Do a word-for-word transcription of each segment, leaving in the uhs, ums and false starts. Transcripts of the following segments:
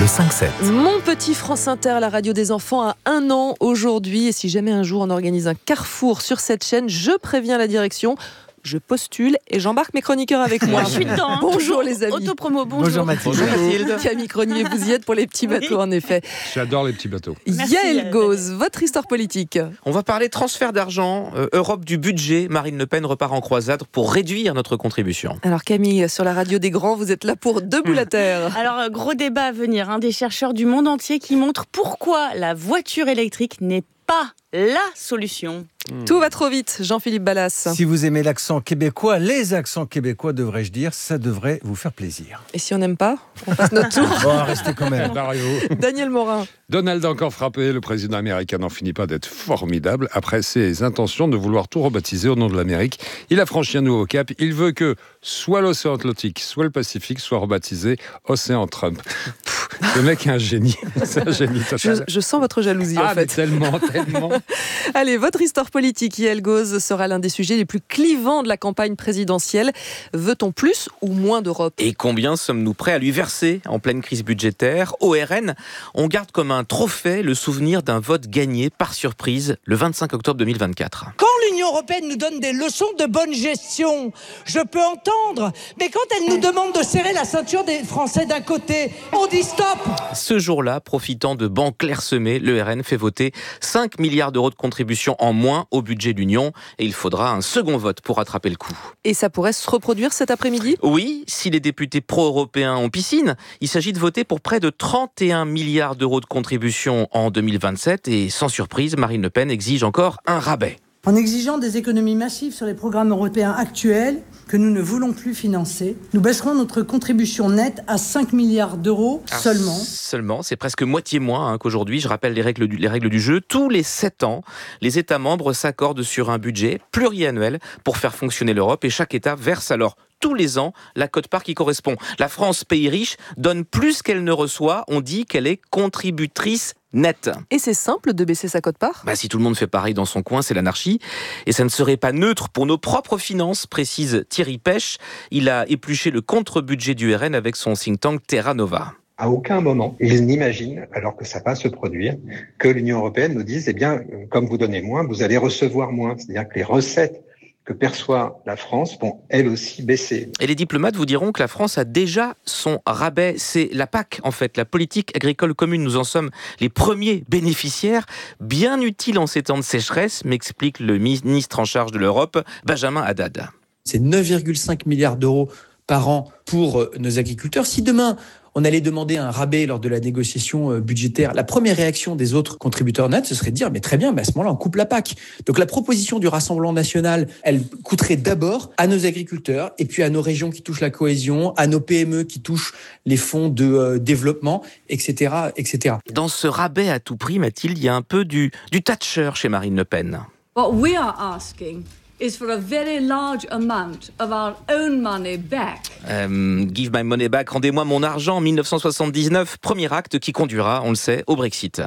cinq sept. Mon petit France Inter, la radio des enfants, a un an aujourd'hui. Et si jamais un jour on organise un carrefour sur cette chaîne, je préviens la direction. Je postule et j'embarque mes chroniqueurs avec moi. Je suis dedans. Hein. Bonjour les amis. Autopromo, bonjour. Bonjour Mathilde. Bonjour Mathilde. Camille Cronier, vous y êtes pour les petits bateaux, oui. En effet. J'adore les petits bateaux. Merci, Yael Gauze, votre histoire politique. On va parler transfert d'argent, euh, Europe du budget. Marine Le Pen repart en croisade pour réduire notre contribution. Alors Camille, sur la radio des grands, vous êtes là pour Debout la Terre. Alors, gros débat à venir, hein, des chercheurs du monde entier qui montrent pourquoi la voiture électrique n'est pas la solution. Mmh. Tout va trop vite, Jean-Philippe Ballas. Si vous aimez l'accent québécois, les accents québécois, devrais-je dire, ça devrait vous faire plaisir. Et si on n'aime pas, on passe notre tour. Bon, restez quand même. Daniel Morin. Donald a encore frappé, le président américain n'en finit pas d'être formidable. Après ses intentions de vouloir tout rebaptiser au nom de l'Amérique, il a franchi un nouveau cap. Il veut que soit l'océan Atlantique, soit le Pacifique soit rebaptisé Océan Trump. Pff, le mec est un génie. C'est un génie total. Je, je sens votre jalousie ah, en fait. Tellement, tellement. Allez, votre histoire politique, Yael Gauze, sera l'un des sujets les plus clivants de la campagne présidentielle. Veut-on plus ou moins d'Europe ? Et combien sommes-nous prêts à lui verser en pleine crise budgétaire ? Au R N, on garde comme un trophée le souvenir d'un vote gagné par surprise le vingt-cinq octobre deux mille vingt-quatre. Quand l'Union européenne nous donne des leçons de bonne gestion, je peux entendre. Mais quand elle nous demande de serrer la ceinture des Français d'un côté, on dit stop. Ce jour-là, profitant de bancs clairsemés, le R N fait voter cinq milliards d'euros de contribution en moins au budget de l'Union. Et il faudra un second vote pour rattraper le coup. Et ça pourrait se reproduire cet après-midi ? Oui, si les députés pro-européens ont piscine, il s'agit de voter pour près de trente et un milliards d'euros de contribution en deux mille vingt-sept. Et sans surprise, Marine Le Pen exige encore un rabais. En exigeant des économies massives sur les programmes européens actuels que nous ne voulons plus financer, nous baisserons notre contribution nette à cinq milliards d'euros ah, seulement. Seulement, c'est presque moitié moins hein, qu'aujourd'hui. Je rappelle les règles, du, les règles du jeu. Tous les sept ans, les États membres s'accordent sur un budget pluriannuel pour faire fonctionner l'Europe et chaque État verse alors tous les ans la quote-part qui correspond. La France, pays riche, donne plus qu'elle ne reçoit. On dit qu'elle est contributrice nette. Et c'est simple de baisser sa quote-part ? Bah, si tout le monde fait pareil dans son coin, c'est l'anarchie. Et ça ne serait pas neutre pour nos propres finances, précise Thierry Pêche. Il a épluché le contre-budget du R N avec son think tank Terra Nova. À aucun moment, ils n'imaginent, alors que ça va se produire, que l'Union européenne nous dise, eh bien, comme vous donnez moins, vous allez recevoir moins. C'est-à-dire que les recettes que perçoit la France vont elles aussi baisser. Et les diplomates vous diront que la France a déjà son rabais. C'est la P A C, en fait, la politique agricole commune. Nous en sommes les premiers bénéficiaires, bien utile en ces temps de sécheresse, m'explique le ministre en charge de l'Europe, Benjamin Haddad. C'est neuf virgule cinq milliards d'euros par an pour nos agriculteurs. Si demain, on allait demander un rabais lors de la négociation budgétaire, la première réaction des autres contributeurs nets, ce serait de dire « mais très bien, mais à ce moment-là, on coupe la P A C ». Donc la proposition du Rassemblement national, elle coûterait d'abord à nos agriculteurs et puis à nos régions qui touchent la cohésion, à nos P M E qui touchent les fonds de euh, développement, et cetera, et cetera. Dans ce rabais à tout prix, Mathilde, il y a un peu du, du Thatcher chez Marine Le Pen. What we are asking is for a very large amount of our own money back. Euh, give my money back, rendez-moi mon argent en dix-neuf cent soixante-dix-neuf, premier acte qui conduira, on le sait, au Brexit.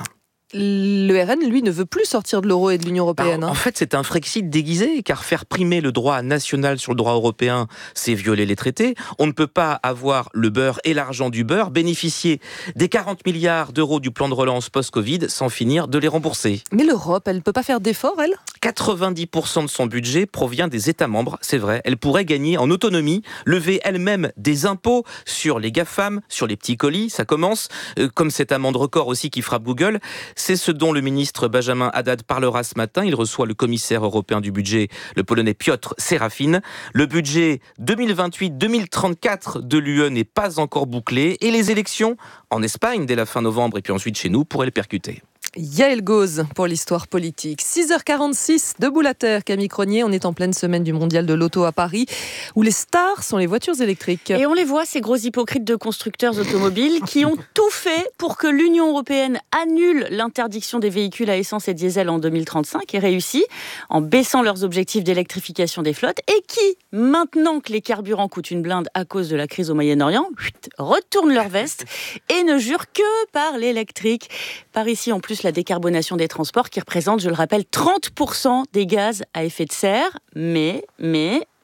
Le R N, lui, ne veut plus sortir de l'euro et de l'Union européenne. Alors, hein. En fait, c'est un Frexit déguisé, car faire primer le droit national sur le droit européen, c'est violer les traités. On ne peut pas avoir le beurre et l'argent du beurre, bénéficier des quarante milliards d'euros du plan de relance post-Covid sans finir de les rembourser. Mais l'Europe, elle ne peut pas faire d'efforts, elle ? quatre-vingt-dix pour cent de son budget provient des États membres, c'est vrai. Elle pourrait gagner en autonomie, lever elle-même des impôts sur les GAFAM, sur les petits colis, ça commence, euh, comme cette amende record aussi qui frappe Google. C'est ce dont le ministre Benjamin Haddad parlera ce matin. Il reçoit le commissaire européen du budget, le Polonais Piotr Serafin. Le budget deux mille vingt-huit deux mille trente-quatre de l'U E n'est pas encore bouclé et les élections en Espagne dès la fin novembre et puis ensuite chez nous pourraient le percuter. Yael Gauze pour l'histoire politique. six heures quarante-six, Debout la Terre, Camille Cronier. On est en pleine semaine du mondial de l'auto à Paris, où les stars sont les voitures électriques. Et on les voit, ces gros hypocrites de constructeurs automobiles qui ont tout fait pour que l'Union européenne annule l'interdiction des véhicules à essence et diesel en deux mille trente-cinq et réussit en baissant leurs objectifs d'électrification des flottes et qui, maintenant que les carburants coûtent une blinde à cause de la crise au Moyen-Orient, retournent leur veste et ne jurent que par l'électrique. Par ici, en plus, la décarbonation des transports qui représente, je le rappelle, trente pour cent des gaz à effet de serre. Mais, mais,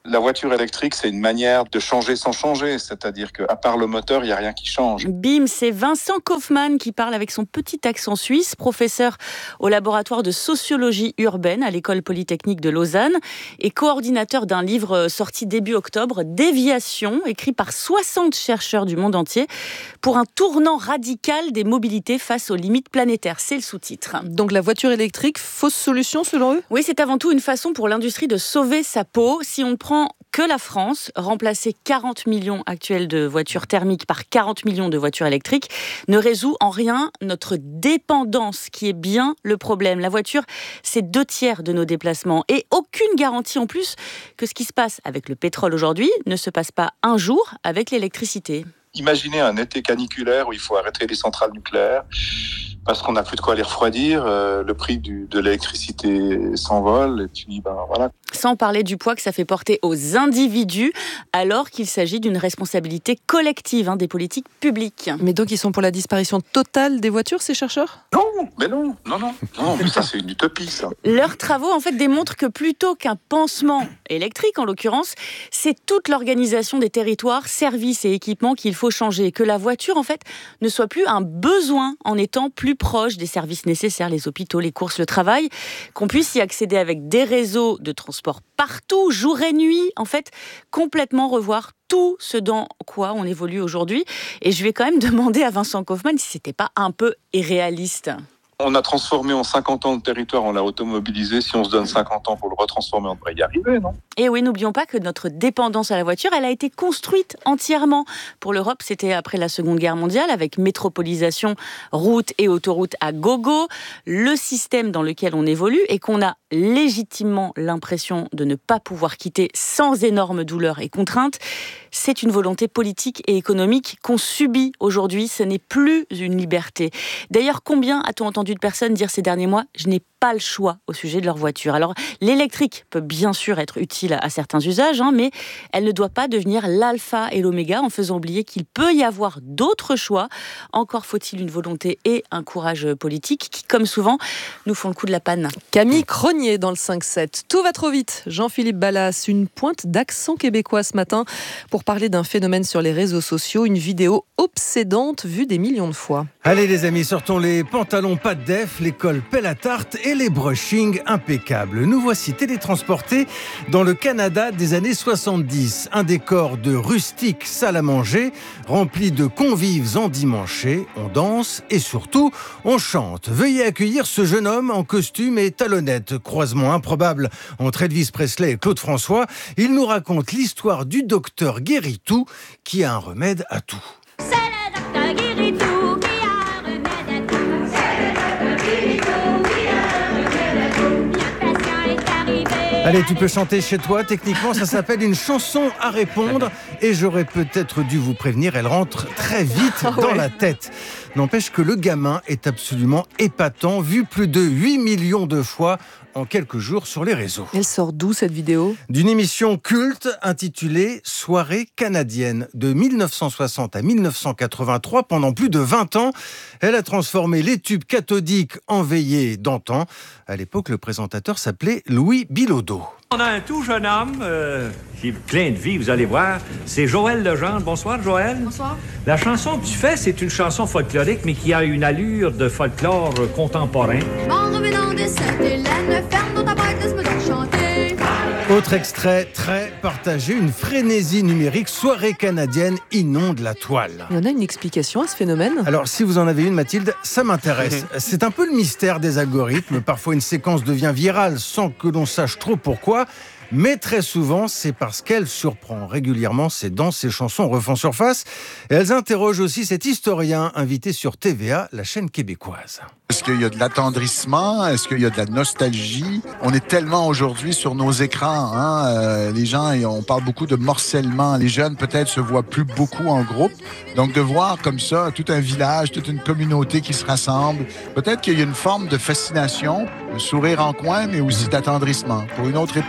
La voiture électrique, c'est une manière de changer sans changer, c'est-à-dire qu'à part le moteur, il n'y a rien qui change. Bim, c'est Vincent Kaufmann qui parle avec son petit accent suisse, professeur au laboratoire de sociologie urbaine à l'école polytechnique de Lausanne et coordinateur d'un livre sorti début octobre, Déviation, écrit par soixante chercheurs du monde entier pour un tournant radical des mobilités face aux limites planétaires. C'est le sous-titre. Donc la voiture électrique, fausse solution selon eux ? Oui, c'est avant tout une façon pour l'industrie de sauver sa peau. Si on ne prend que la France, remplacer quarante millions actuels de voitures thermiques par quarante millions de voitures électriques ne résout en rien notre dépendance, qui est bien le problème. La voiture, c'est deux tiers de nos déplacements et aucune garantie en plus que ce qui se passe avec le pétrole aujourd'hui ne se passe pas un jour avec l'électricité. Imaginez un été caniculaire où il faut arrêter les centrales nucléaires parce qu'on n'a plus de quoi les refroidir, euh, le prix du, de l'électricité s'envole, et puis ben voilà. Sans parler du poids que ça fait porter aux individus, alors qu'il s'agit d'une responsabilité collective hein, des politiques publiques. Mais donc ils sont pour la disparition totale des voitures, ces chercheurs ? Non, mais non, non, non, non, mais ça c'est une utopie, ça. Leurs travaux en fait démontrent que plutôt qu'un pansement électrique en l'occurrence, c'est toute l'organisation des territoires, services et équipements qu'il faut changer, que la voiture en fait ne soit plus un besoin en étant plus proche des services nécessaires, les hôpitaux, les courses, le travail, qu'on puisse y accéder avec des réseaux de transport partout, jour et nuit, en fait, complètement revoir tout ce dans quoi on évolue aujourd'hui. Et je vais quand même demander à Vincent Kaufmann si c'était pas un peu irréaliste. On a transformé en cinquante ans le territoire, on l'a automobilisé. Si on se donne cinquante ans pour le retransformer, on devrait y arriver, non ? Et oui, n'oublions pas que notre dépendance à la voiture, elle a été construite entièrement. Pour l'Europe, c'était après la Seconde Guerre mondiale, avec métropolisation, routes et autoroutes à gogo, le système dans lequel on évolue et qu'on a légitimement l'impression de ne pas pouvoir quitter sans énormes douleurs et contraintes. C'est une volonté politique et économique qu'on subit aujourd'hui. Ce n'est plus une liberté. D'ailleurs, combien a-t-on entendu de personnes dire ces derniers mois « je n'ai pas le choix » au sujet de leur voiture. Alors, l'électrique peut bien sûr être utile à certains usages, hein, mais elle ne doit pas devenir l'alpha et l'oméga en faisant oublier qu'il peut y avoir d'autres choix. Encore faut-il une volonté et un courage politique qui, comme souvent, nous font le coup de la panne. Camille Cronier dans le cinq sept. Tout va trop vite. Jean-Philippe Ballas, une pointe d'accent québécois ce matin pour parler d'un phénomène sur les réseaux sociaux, une vidéo obsédante vue des millions de fois. Allez les amis, sortons les pantalons pas de def, les cols pelle à tarte et les brushings impeccables. Nous voici télétransportés dans le Canada des années soixante-dix. Un décor de rustique salle à manger, rempli de convives endimanchés. On danse et surtout, on chante. Veuillez accueillir ce jeune homme en costume et talonnette. Croisement improbable entre Elvis Presley et Claude François. Il nous raconte l'histoire du docteur Guéritou qui a un remède à tout. C'est le docteur Guéritou qui a un remède à tout. C'est le docteur Guéritou qui a un remède à tout. Le patient est arrivé. Allez, tu peux chanter chez toi. Techniquement, ça s'appelle une chanson à répondre. Et j'aurais peut-être dû vous prévenir, elle rentre très vite dans la tête. N'empêche que le gamin est absolument épatant, vu plus de huit millions de fois en quelques jours sur les réseaux. Elle sort d'où cette vidéo ? D'une émission culte intitulée Soirée canadienne. De mille neuf cent soixante à mille neuf cent quatre-vingt-trois, pendant plus de vingt ans, elle a transformé les tubes cathodiques en veillées d'antan. À l'époque, le présentateur s'appelait Louis Bilodeau. On a un tout jeune homme, euh, qui est plein de vie, vous allez voir. C'est Joël Legendre. Bonsoir, Joël. Bonsoir. La chanson que tu fais, c'est une chanson folklorique, mais qui a une allure de folklore contemporain. En revenant de Sainte-Hélène, ferme dans ta boîte, laisse-moi donc chanter. Autre extrait très partagé, une frénésie numérique, soirée canadienne inonde la toile. Il y en a une explication à ce phénomène ? Alors, si vous en avez une, Mathilde, ça m'intéresse. C'est un peu le mystère des algorithmes. Parfois, une séquence devient virale sans que l'on sache trop pourquoi. Mais très souvent, c'est parce qu'elle surprend régulièrement. Ces danses, ces chansons refont surface. Et elles interrogent aussi cet historien invité sur T V A, la chaîne québécoise. Est-ce qu'il y a de l'attendrissement? Est-ce qu'il y a de la nostalgie? On est tellement aujourd'hui sur nos écrans. Hein? Euh, les gens, on parle beaucoup de morcellement. Les jeunes, peut-être, se voient plus beaucoup en groupe. Donc, de voir comme ça tout un village, toute une communauté qui se rassemble, peut-être qu'il y a une forme de fascination, un sourire en coin, mais aussi d'attendrissement pour une autre époque lointaine.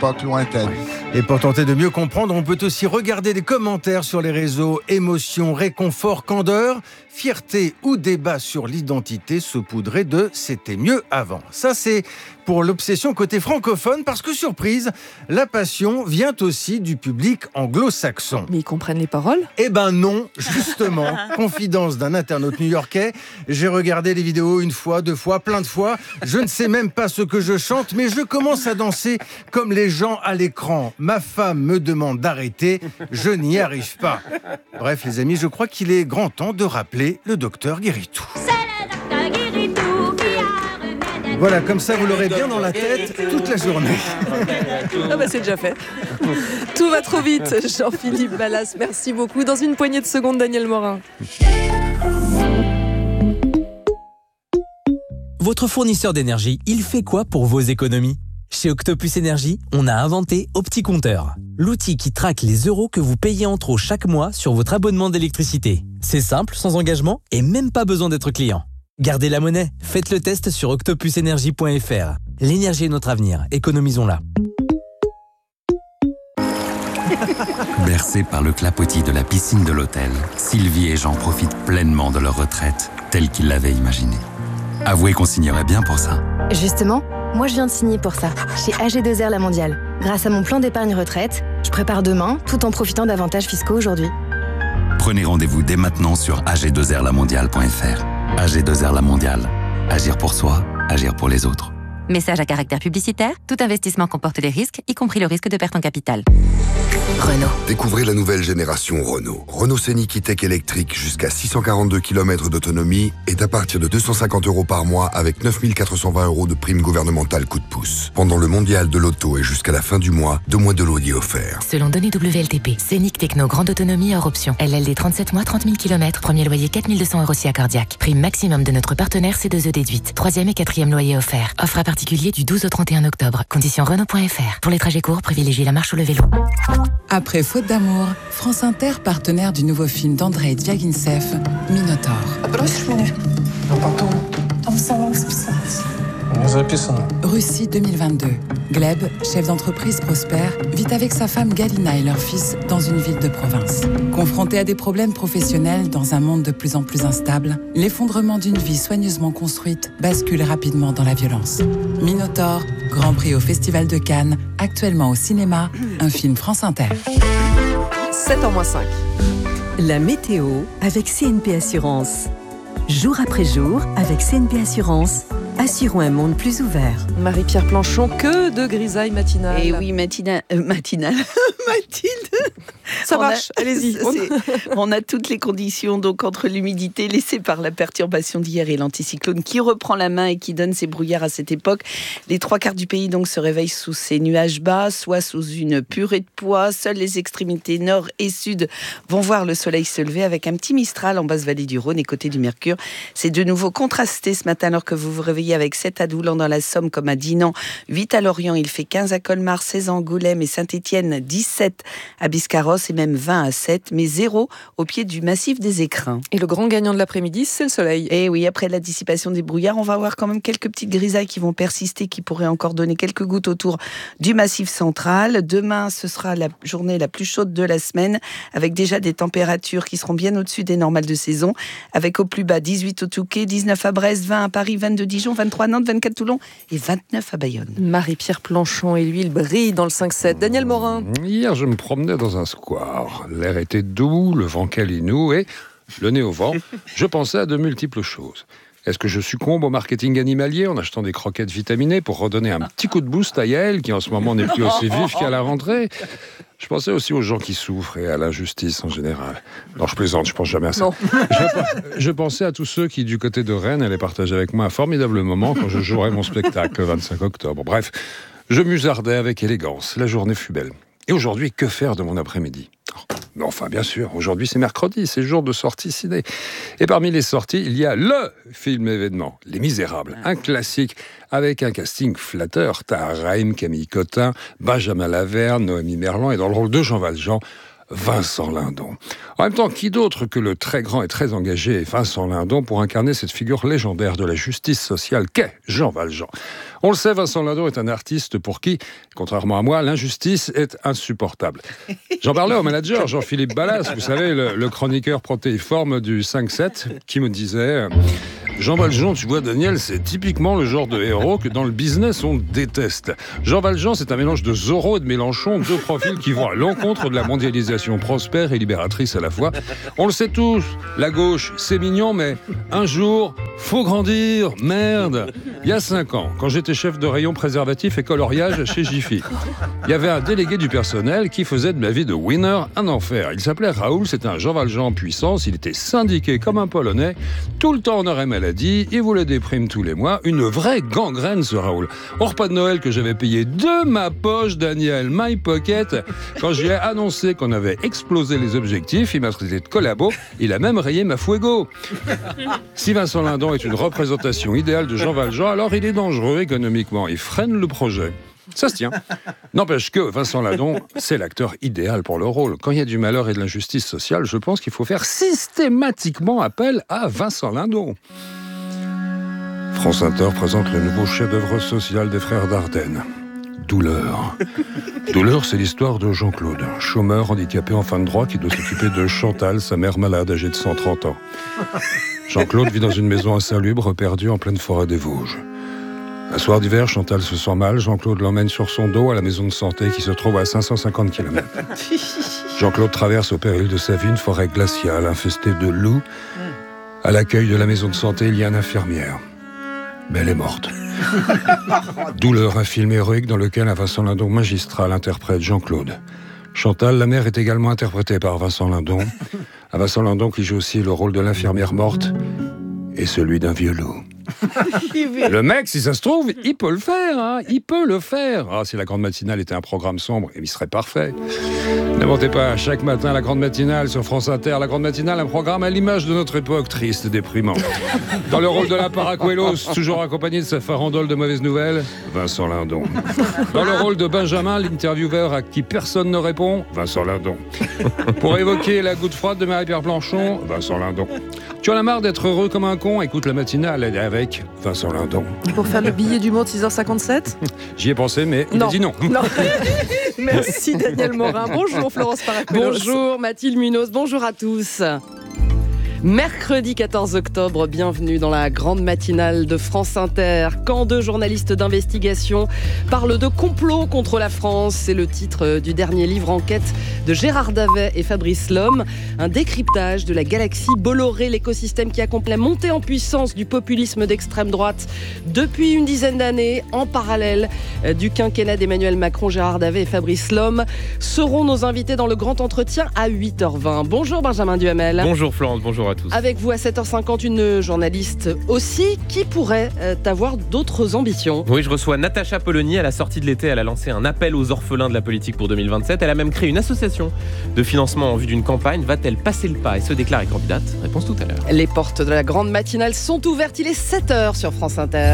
peut-être. Et pour tenter de mieux comprendre, on peut aussi regarder les commentaires sur les réseaux. Émotion, réconfort, candeur, fierté ou débat sur l'identité saupoudré de « c'était mieux avant ». Ça, c'est pour l'obsession côté francophone, parce que, surprise, la passion vient aussi du public anglo-saxon. Mais ils comprennent les paroles ? Eh ben non, justement. Confidence d'un internaute new-yorkais. J'ai regardé les vidéos une fois, deux fois, plein de fois. Je ne sais même pas ce que je chante, mais je commence à danser comme les gens à l'écran. Ma femme me demande d'arrêter, je n'y arrive pas. Bref, les amis, je crois qu'il est grand temps de rappeler le docteur Guéritou. Voilà, comme ça, vous l'aurez bien dans la tête toute la journée. Ah bah c'est déjà fait. Tout va trop vite, Jean-Philippe Ballas. Merci beaucoup. Dans une poignée de secondes, Daniel Morin. Votre fournisseur d'énergie, il fait quoi pour vos économies ? Chez Octopus Énergie, on a inventé OptiCompteur, l'outil qui traque les euros que vous payez en trop chaque mois sur votre abonnement d'électricité. C'est simple, sans engagement et même pas besoin d'être client. Gardez la monnaie, faites le test sur octopus énergie point f r. L'énergie est notre avenir, économisons-la. Bercés par le clapotis de la piscine de l'hôtel, Sylvie et Jean profitent pleinement de leur retraite, telle qu'ils l'avaient imaginée. Avouez qu'on signerait bien pour ça. Justement, moi je viens de signer pour ça, chez A G deux R La Mondiale. Grâce à mon plan d'épargne retraite, je prépare demain, tout en profitant d'avantages fiscaux aujourd'hui. Prenez rendez-vous dès maintenant sur a g deux r la mondiale point f r. A G deux R La Mondiale. Agir pour soi, agir pour les autres. Message à caractère publicitaire. Tout investissement comporte des risques, y compris le risque de perte en capital. Renault. Découvrez la nouvelle génération Renault. Renault Scénic E-Tech électrique jusqu'à six cent quarante-deux kilomètres d'autonomie est à partir de deux cent cinquante euros par mois avec neuf mille quatre cent vingt euros de prime gouvernementale coup de pouce. Pendant le mondial de l'auto et jusqu'à la fin du mois, deux mois de loyer offerts. Selon données W L T P, Scénic Techno grande autonomie hors option. L L D trente-sept mois, trente mille kilomètres, premier loyer quatre mille deux cents euros si accordiaque. Prime maximum de notre partenaire C deux E déduite. Troisième et quatrième loyer offert. Offre à particulier du douze au trente et un octobre. Conditions Renault point F R. Pour les trajets courts, privilégiez la marche ou le vélo. Après Faute d'amour, France Inter, partenaire du nouveau film d'Andrei Dviagintsev, Minotaur. Russie deux mille vingt-deux. Gleb, chef d'entreprise prospère, vit avec sa femme Galina et leur fils dans une ville de province. Confronté à des problèmes professionnels dans un monde de plus en plus instable, l'effondrement d'une vie soigneusement construite bascule rapidement dans la violence. Minotaur, Grand Prix au Festival de Cannes, actuellement au cinéma, un film France Inter. sept heures moins cinq. La météo avec C N P Assurance. Jour après jour, avec C N P Assurance, assurons un monde plus ouvert. Marie-Pierre Planchon, que de grisaille matinale. Et oui, matina... euh, matinale. Mathilde. Ça on marche, a... allez-y. On a toutes les conditions, donc entre l'humidité laissée par la perturbation d'hier et l'anticyclone qui reprend la main et qui donne ses brouillards à cette époque, les trois quarts du pays donc se réveillent sous ces nuages bas, soit sous une purée de pois. Seules les extrémités nord et sud vont voir le soleil se lever avec un petit Mistral en basse vallée du Rhône et côté du Mercure. C'est de nouveau contrasté ce matin alors que vous vous réveillez avec sept à Doulan dans la Somme comme à Dinan, huit à Lorient, il fait quinze à Colmar, seize à Angoulême et Saint-Étienne, dix-sept à Biscarrosse et même vingt à sept, mais zéro au pied du massif des Écrins. Et le grand gagnant de l'après-midi, c'est le soleil. Et oui, après la dissipation des brouillards, on va avoir quand même quelques petites grisailles qui vont persister, qui pourraient encore donner quelques gouttes autour du massif central. Demain, ce sera la journée la plus chaude de la semaine, avec déjà des températures qui seront bien au-dessus des normales de saison, avec au plus bas dix-huit au Touquet, dix-neuf à Brest, vingt à Paris, vingt-deux Dijon, vingt-trois à Nantes, vingt-quatre Toulon et vingt-neuf à Bayonne. Marie-Pierre Planchon et lui, il brille dans le cinq sept. Daniel Morin. Hier, je me promenais dans un square. L'air était doux, le vent câlinou et, le nez au vent, je pensais à de multiples choses. Est-ce que je succombe au marketing animalier en achetant des croquettes vitaminées pour redonner un petit coup de boost à Yael, qui en ce moment n'est plus aussi vif qu'à la rentrée ? Je pensais aussi aux gens qui souffrent et à l'injustice en général. Non, je plaisante, je pense jamais à ça. Je, je pensais à tous ceux qui, du côté de Rennes, allaient partager avec moi un formidable moment quand je jouerai mon spectacle le vingt-cinq octobre. Bref, je musardais avec élégance. La journée fut belle. Et aujourd'hui, que faire de mon après-midi ? Mais enfin, bien sûr, aujourd'hui c'est mercredi, c'est jour de sortie ciné. Et parmi les sorties, il y a LE film événement, Les Misérables, un classique avec un casting flatteur. Tahar Rahim, Camille Cotin, Benjamin Laverne, Noémie Merlan et dans le rôle de Jean Valjean, Vincent Lindon. En même temps, qui d'autre que le très grand et très engagé Vincent Lindon pour incarner cette figure légendaire de la justice sociale qu'est Jean Valjean. On le sait, Vincent Lindon est un artiste pour qui, contrairement à moi, l'injustice est insupportable. J'en parlais au manager Jean-Philippe Ballas, vous savez, le, le chroniqueur protéiforme du cinq sept, qui me disait... Jean Valjean, tu vois, Daniel, c'est typiquement le genre de héros que dans le business on déteste. Jean Valjean, c'est un mélange de Zorro et de Mélenchon, deux profils qui vont à l'encontre de la mondialisation prospère et libératrice à la fois. On le sait tous, la gauche, c'est mignon, mais un jour, faut grandir, merde. Il y a cinq ans, quand j'étais chef de rayon préservatif et coloriage chez Jiffy, il y avait un délégué du personnel qui faisait de ma vie de winner un enfer. Il s'appelait Raoul, c'était un Jean Valjean en puissance, il était syndiqué comme un Polonais, tout le temps en arrêt maladie. Dit, il voulait des primes tous les mois, une vraie gangrène ce Raoul. Au repas de Noël que j'avais payé de ma poche, Daniel, my pocket, quand j'ai annoncé qu'on avait explosé les objectifs, il m'a traité de collabo, il a même rayé ma fuego. Si Vincent Lindon est une représentation idéale de Jean Valjean, alors il est dangereux économiquement, il freine le projet. Ça se tient. N'empêche que Vincent Lindon, c'est l'acteur idéal pour le rôle. Quand il y a du malheur et de l'injustice sociale, je pense qu'il faut faire systématiquement appel à Vincent Lindon. France Inter présente le nouveau chef-d'œuvre social des frères Dardenne. Douleur. Douleur, c'est l'histoire de Jean-Claude, chômeur handicapé en fin de droit qui doit s'occuper de Chantal, sa mère malade âgée de cent trente ans. Jean-Claude vit dans une maison insalubre perdue en pleine forêt des Vosges. Un soir d'hiver, Chantal se sent mal. Jean-Claude l'emmène sur son dos à la maison de santé qui se trouve à cinq cent cinquante kilomètres. Jean-Claude traverse au péril de sa vie une forêt glaciale infestée de loups. À l'accueil de la maison de santé, il y a une infirmière. Mais elle est morte. Douleur, un film héroïque dans lequel un Vincent Lindon magistral interprète Jean-Claude. Chantal, la mère, est également interprétée par Vincent Lindon. Un Vincent Lindon qui joue aussi le rôle de l'infirmière morte et celui d'un vieux loup. Le mec, si ça se trouve, il peut le faire, hein, il peut le faire. Ah, si la grande matinale était un programme sombre, il serait parfait. Ne mentez pas, chaque matin, la grande matinale sur France Inter, la grande matinale, un programme à l'image de notre époque, triste et déprimant. Dans le rôle de la Paracuelos, toujours accompagné de sa farandole de mauvaises nouvelles, Vincent Lindon. Dans le rôle de Benjamin, l'intervieweur à qui personne ne répond, Vincent Lindon. Pour évoquer la goutte froide de Marie-Pierre Planchon, Vincent Lindon. Tu en as marre d'être heureux comme un con? Écoute la matinale, elle est avec Vincent Lindon. Pour faire le billet du mot de six heures cinquante-sept? J'y ai pensé, mais il non. a dit non. non. Merci Daniel Morin. Bonjour Florence Paracuelos. Bonjour Mathilde Munoz. Bonjour à tous. Mercredi quatorze octobre, bienvenue dans la grande matinale de France Inter. Quand deux journalistes d'investigation parlent de complot contre la France, c'est le titre du dernier livre enquête de Gérard Davet et Fabrice Lhomme. Un décryptage de la galaxie Bolloré, l'écosystème qui accompagne la montée en puissance du populisme d'extrême droite depuis une dizaine d'années. En parallèle du quinquennat d'Emmanuel Macron, Gérard Davet et Fabrice Lhomme seront nos invités dans le grand entretien à huit heures vingt. Bonjour Benjamin Duhamel. Bonjour Florence, bonjour à tous. Avec vous à sept heures cinquante, une journaliste aussi qui pourrait euh, avoir d'autres ambitions. Oui, je reçois Natacha Polony. À la sortie de l'été, elle a lancé un appel aux orphelins de la politique pour deux mille vingt-sept. Elle a même créé une association de financement en vue d'une campagne. Va-t-elle passer le pas et se déclarer candidate? Réponse tout à l'heure. Les portes de la grande matinale sont ouvertes. Il est sept heures sur France Inter.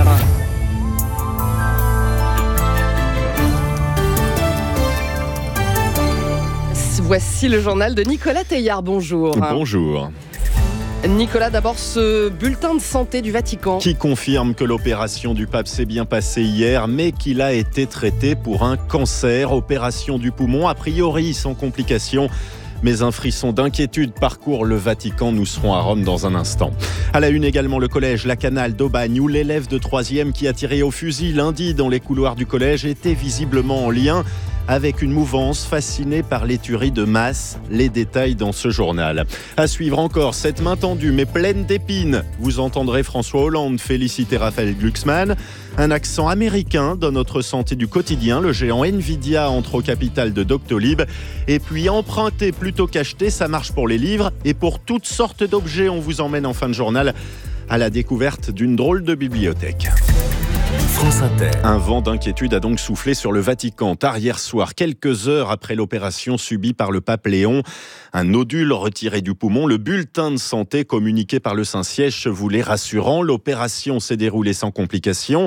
Voici le journal de Nicolas Teillard. Bonjour. Bonjour. Nicolas, d'abord ce bulletin de santé du Vatican. Qui confirme que l'opération du pape s'est bien passée hier, mais qu'il a été traité pour un cancer. Opération du poumon, a priori sans complications. Mais un frisson d'inquiétude parcourt le Vatican. Nous serons à Rome dans un instant. À la une également, le collège La Canale d'Aubagne, où l'élève de troisième qui a tiré au fusil lundi dans les couloirs du collège était visiblement en lien avec une mouvance fascinée par les tueries de masse. Les détails dans ce journal. À suivre encore, cette main tendue mais pleine d'épines. Vous entendrez François Hollande féliciter Raphaël Glucksmann. Un accent américain dans notre santé du quotidien. Le géant Nvidia entre au capital de Doctolib. Et puis emprunter plutôt qu'acheter, ça marche pour les livres. Et pour toutes sortes d'objets, on vous emmène en fin de journal à la découverte d'une drôle de bibliothèque. France Inter. Un vent d'inquiétude a donc soufflé sur le Vatican tard hier soir, quelques heures après l'opération subie par le pape Léon. Un nodule retiré du poumon, le bulletin de santé communiqué par le Saint-Siège se voulait rassurant. L'opération s'est déroulée sans complications.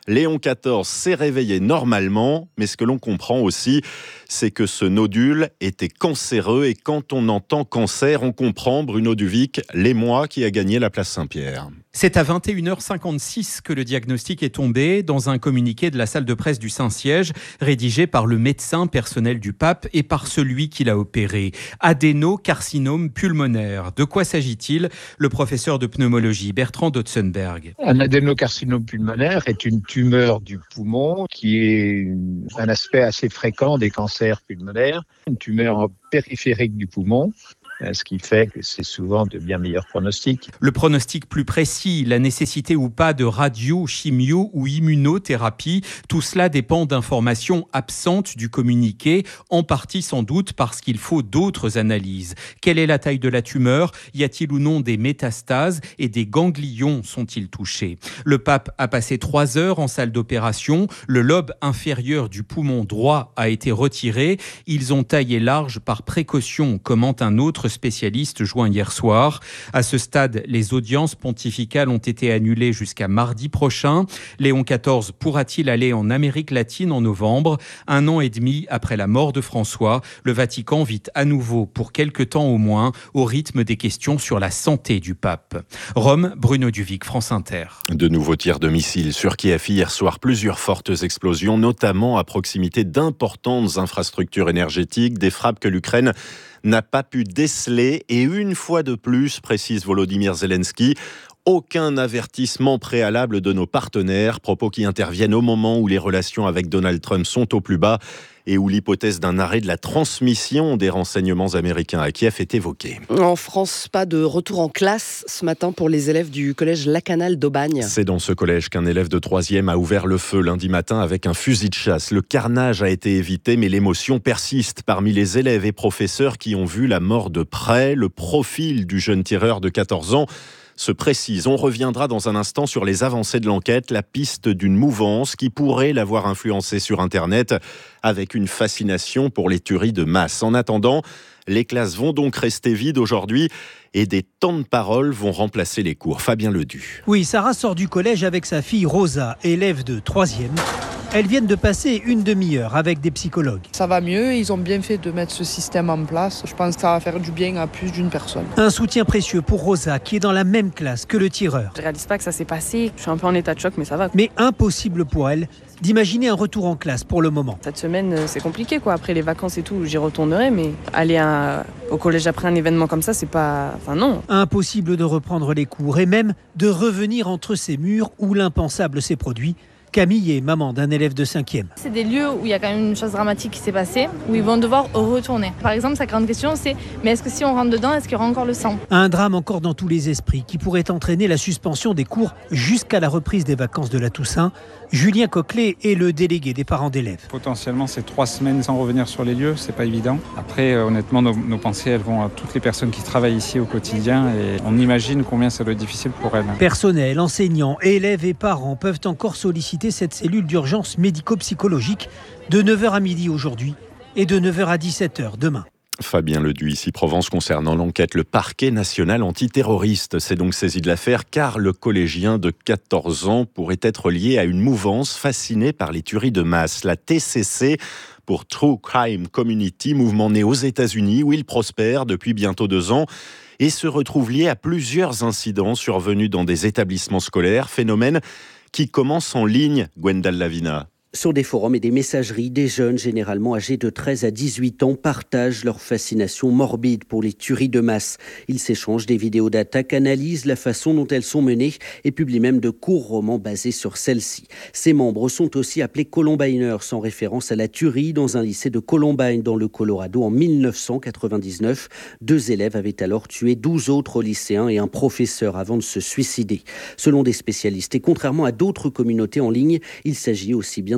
Léon quatorze s'est réveillé normalement, mais ce que l'on comprend aussi, c'est que ce nodule était cancéreux. Et quand on entend cancer, on comprend, Bruno Duvic, l'émoi qui a gagné la place Saint-Pierre. C'est à vingt et une heures cinquante-six que le diagnostic est tombé dans un communiqué de la salle de presse du Saint-Siège, rédigé par le médecin personnel du pape et par celui qui l'a opéré. Adénocarcinome pulmonaire. De quoi s'agit-il ? Le professeur de pneumologie Bertrand Dotzenberg. Un adénocarcinome pulmonaire est une tumeur du poumon qui est un aspect assez fréquent des cancers pulmonaires, une tumeur périphérique du poumon, ce qui fait que c'est souvent de bien meilleurs pronostics. Le pronostic plus précis, la nécessité ou pas de radio, chimio ou immunothérapie, tout cela dépend d'informations absentes du communiqué, en partie sans doute parce qu'il faut d'autres analyses. Quelle est la taille de la tumeur ? Y a-t-il ou non des métastases et des ganglions sont-ils touchés ? Le pape a passé trois heures en salle d'opération. Le lobe inférieur du poumon droit a été retiré. Ils ont taillé large par précaution, commente un autre spécialiste joint hier soir. À ce stade, les audiences pontificales ont été annulées jusqu'à mardi prochain. Léon quatorze pourra-t-il aller en Amérique latine en novembre ? Un an et demi après la mort de François, le Vatican vit à nouveau, pour quelque temps au moins, au rythme des questions sur la santé du pape. Rome, Bruno Duvic, France Inter. De nouveaux tirs de missiles sur Kiev hier soir, plusieurs fortes explosions, notamment à proximité d'importantes infrastructures énergétiques, des frappes que l'Ukraine n'a pas pu déceler. Et une fois de plus, précise Volodymyr Zelensky, aucun avertissement préalable de nos partenaires, propos qui interviennent au moment où les relations avec Donald Trump sont au plus bas et où l'hypothèse d'un arrêt de la transmission des renseignements américains à Kiev est évoquée. En France, pas de retour en classe ce matin pour les élèves du collège Lacanal d'Aubagne. C'est dans ce collège qu'un élève de troisième a ouvert le feu lundi matin avec un fusil de chasse. Le carnage a été évité, mais l'émotion persiste parmi les élèves et professeurs qui ont vu la mort de près. Le profil du jeune tireur de quatorze ans se précise. On reviendra dans un instant sur les avancées de l'enquête, la piste d'une mouvance qui pourrait l'avoir influencé sur Internet avec une fascination pour les tueries de masse. En attendant, les classes vont donc rester vides aujourd'hui et des temps de parole vont remplacer les cours. Fabien Ledu. Oui, Sarah sort du collège avec sa fille Rosa, élève de troisième. Elles viennent de passer une demi-heure avec des psychologues. Ça va mieux, ils ont bien fait de mettre ce système en place. Je pense que ça va faire du bien à plus d'une personne. Un soutien précieux pour Rosa, qui est dans la même classe que le tireur. Je réalise pas que ça s'est passé, je suis un peu en état de choc, mais ça va. Mais impossible pour elle d'imaginer un retour en classe pour le moment. Cette semaine, c'est compliqué, quoi. Après les vacances et tout, j'y retournerai, mais aller à, au collège après un événement comme ça, c'est pas... Enfin non. Impossible de reprendre les cours et même de revenir entre ces murs où l'impensable s'est produit. Camille est maman d'un élève de cinquième. C'est des lieux où il y a quand même une chose dramatique qui s'est passée, où ils vont devoir retourner. Par exemple, sa grande question, c'est mais est-ce que si on rentre dedans, est-ce qu'il y aura encore le sang ? Un drame encore dans tous les esprits qui pourrait entraîner la suspension des cours jusqu'à la reprise des vacances de la Toussaint. Julien Coquelet est le délégué des parents d'élèves. Potentiellement, c'est trois semaines sans revenir sur les lieux, c'est pas évident. Après, euh, honnêtement, nos, nos pensées, elles vont à toutes les personnes qui travaillent ici au quotidien et on imagine combien ça doit être difficile pour elles. Personnel, enseignants, élèves et parents peuvent encore solliciter cette cellule d'urgence médico-psychologique de neuf heures à midi aujourd'hui et de neuf heures à dix-sept heures demain. Fabien Ledu, ici Provence, concernant l'enquête. Le parquet national antiterroriste s'est donc saisi de l'affaire car le collégien de quatorze ans pourrait être lié à une mouvance fascinée par les tueries de masse. La T C C, pour True Crime Community, mouvement né aux États-Unis où il prospère depuis bientôt deux ans et se retrouve lié à plusieurs incidents survenus dans des établissements scolaires, phénomène qui commence en ligne, Gwendal Lavina. Sur des forums et des messageries, des jeunes, généralement âgés de treize à dix-huit ans, partagent leur fascination morbide pour les tueries de masse. Ils s'échangent des vidéos d'attaques, analysent la façon dont elles sont menées et publient même de courts romans basés sur celles-ci. Ces membres sont aussi appelés Columbiners, en référence à la tuerie dans un lycée de Columbine dans le Colorado en mille neuf cent quatre-vingt-dix-neuf. Deux élèves avaient alors tué douze autres lycéens et un professeur avant de se suicider. Selon des spécialistes et contrairement à d'autres communautés en ligne, il s'agit aussi bien de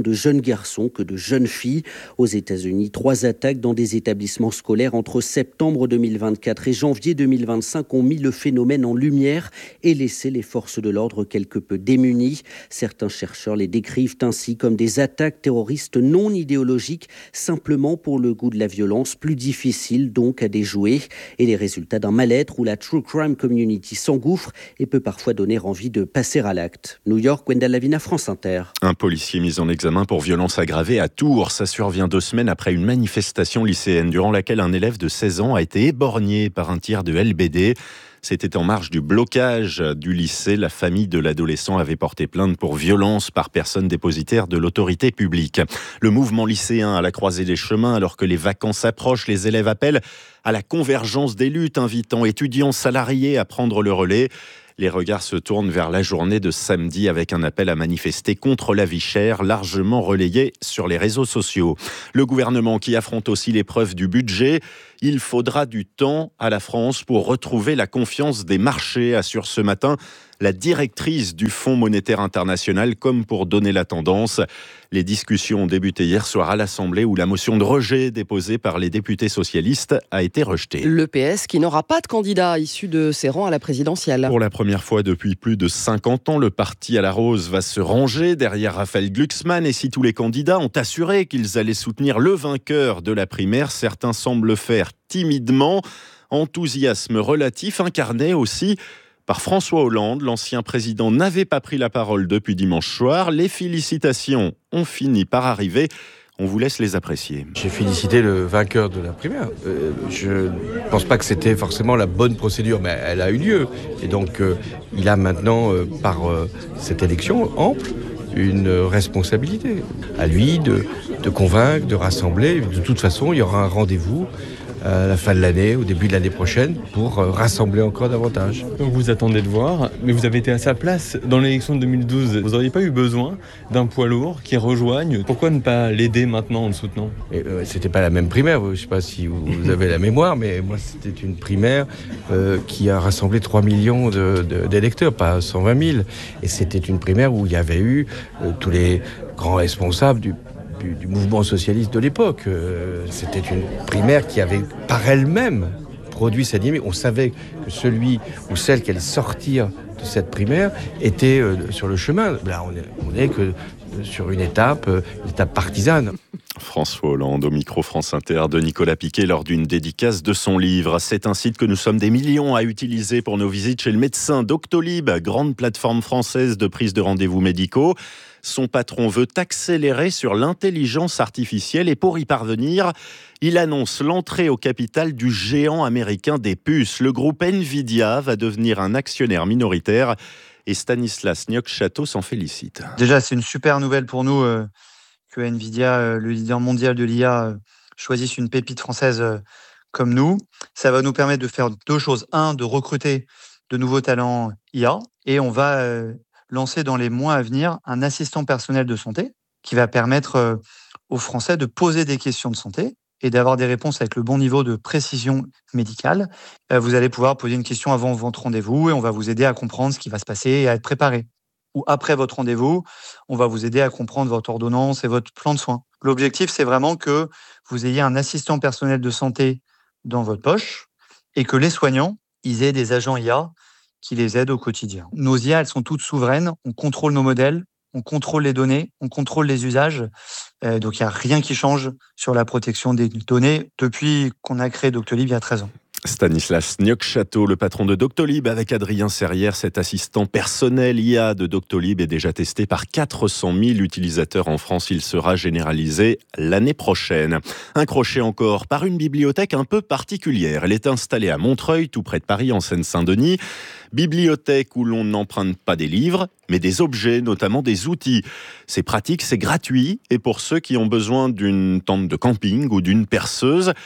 de jeunes garçons que de jeunes filles. Aux États-Unis, trois attaques dans des établissements scolaires entre septembre deux mille vingt-quatre et janvier deux mille vingt-cinq ont mis le phénomène en lumière et laissé les forces de l'ordre quelque peu démunies. Certains chercheurs les décrivent ainsi comme des attaques terroristes non idéologiques, simplement pour le goût de la violence, plus difficile donc à déjouer. Et les résultats d'un mal-être où la True Crime Community s'engouffre et peut parfois donner envie de passer à l'acte. New York, Gwendal Lavina, France Inter. Un policier mis en examen pour violence aggravée à Tours. Ça survient deux semaines après une manifestation lycéenne durant laquelle un élève de seize ans a été éborgné par un tir de L B D. C'était en marge du blocage du lycée. La famille de l'adolescent avait porté plainte pour violence par personne dépositaire de l'autorité publique. Le mouvement lycéen à la croisée des chemins, alors que les vacances approchent, les élèves appellent à la convergence des luttes, invitant étudiants salariés à prendre le relais. Les regards se tournent vers la journée de samedi avec un appel à manifester contre la vie chère, largement relayé sur les réseaux sociaux. Le gouvernement qui affronte aussi l'épreuve du budget. Il faudra du temps à la France pour retrouver la confiance des marchés, assure ce matin la directrice du Fonds monétaire international, comme pour donner la tendance. Les discussions ont débuté hier soir à l'Assemblée où la motion de rejet déposée par les députés socialistes a été rejetée. Le P S qui n'aura pas de candidat issu de ses rangs à la présidentielle. Pour la première fois depuis plus de cinquante ans, le parti à la rose va se ranger derrière Raphaël Glucksmann. Et si tous les candidats ont assuré qu'ils allaient soutenir le vainqueur de la primaire, certains semblent le faire timidement. Enthousiasme relatif incarné aussi par François Hollande. L'ancien président n'avait pas pris la parole depuis dimanche soir. Les félicitations ont fini par arriver. On vous laisse les apprécier. J'ai félicité le vainqueur de la primaire. Euh, je ne pense pas que c'était forcément la bonne procédure, mais elle a eu lieu. Et donc, euh, il a maintenant, euh, par euh, cette élection ample, une responsabilité. À lui de, de convaincre, de rassembler. De toute façon, il y aura un rendez-vous à la fin de l'année, au début de l'année prochaine, pour rassembler encore davantage. Donc vous attendez de voir, mais vous avez été à sa place dans l'élection de deux mille douze. Vous n'auriez pas eu besoin d'un poids lourd qui rejoigne. Pourquoi ne pas l'aider maintenant en le soutenant ? Et, euh, C'était pas la même primaire, je ne sais pas si vous avez la mémoire, mais moi c'était une primaire euh, qui a rassemblé trois millions de, de, d'électeurs, pas cent vingt mille. Et c'était une primaire où il y avait eu euh, tous les grands responsables du Du, du mouvement socialiste de l'époque. Euh, c'était une primaire qui avait par elle-même produit sa dynamique. On savait que celui ou celle qui allait sortir de cette primaire était euh, sur le chemin. Là, on est, on est que sur une étape, euh, une étape partisane. François Hollande au micro France Inter de Nicolas Piquet lors d'une dédicace de son livre. C'est un site que nous sommes des millions à utiliser pour nos visites chez le médecin. Doctolib, grande plateforme française de prise de rendez-vous médicaux. Son patron veut accélérer sur l'intelligence artificielle et pour y parvenir, il annonce l'entrée au capital du géant américain des puces. Le groupe Nvidia va devenir un actionnaire minoritaire et Stanislas Niok-Château s'en félicite. Déjà, c'est une super nouvelle pour nous euh, que Nvidia, euh, le leader mondial de l'I A, euh, choisisse une pépite française euh, comme nous. Ça va nous permettre de faire deux choses. Un, de recruter de nouveaux talents I A et on va euh, lancer dans les mois à venir un assistant personnel de santé qui va permettre euh, aux Français de poser des questions de santé et d'avoir des réponses avec le bon niveau de précision médicale. Euh, vous allez pouvoir poser une question avant votre rendez-vous et on va vous aider à comprendre ce qui va se passer et à être préparé. Ou après votre rendez-vous, on va vous aider à comprendre votre ordonnance et votre plan de soins. L'objectif, c'est vraiment que vous ayez un assistant personnel de santé dans votre poche et que les soignants, ils aient des agents I A qui les aident au quotidien. Nos I A, elles sont toutes souveraines. On contrôle nos modèles, on contrôle les données, on contrôle les usages. Euh, donc, il n'y a rien qui change sur la protection des données depuis qu'on a créé Doctolib il y a treize ans. Stanislas Niok-Château, le patron de Doctolib, avec Adrien Serrière, cet assistant personnel I A de Doctolib est déjà testé par quatre cent mille utilisateurs en France. Il sera généralisé l'année prochaine. Un crochet encore par une bibliothèque un peu particulière. Elle est installée à Montreuil, tout près de Paris, en Seine-Saint-Denis. Bibliothèque où l'on n'emprunte pas des livres, mais des objets, notamment des outils. C'est pratique, c'est gratuit. Et pour ceux qui ont besoin d'une tente de camping ou d'une perceuse,